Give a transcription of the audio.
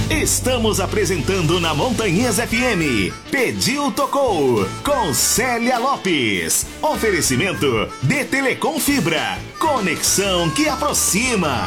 Estamos apresentando na Montanhas FM. Pediu, tocou. Com Célia Lopes. Oferecimento de Telecom Fibra. Conexão que aproxima.